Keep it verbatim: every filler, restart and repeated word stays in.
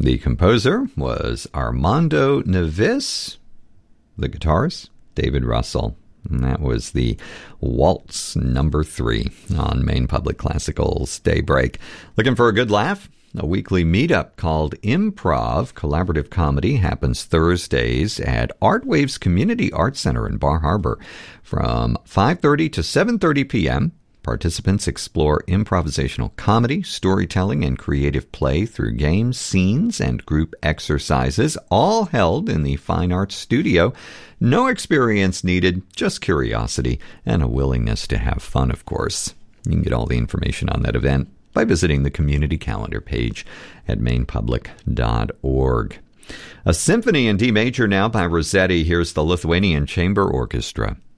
The composer was Armando Neves. The guitarist, David Russell. And that was the Waltz number three on Maine Public Classical's Daybreak. Looking for a good laugh? A weekly meetup called Improv Collaborative Comedy happens Thursdays at Art Waves Community Arts Center in Bar Harbor from five thirty to seven thirty p.m. Participants explore improvisational comedy, storytelling, and creative play through games, scenes, and group exercises, all held in the Fine Arts Studio. No experience needed, just curiosity and a willingness to have fun, of course. You can get all the information on that event by visiting the community calendar page at maine public dot org. A symphony in D major now by Rossetti. Here's the Lithuanian Chamber Orchestra.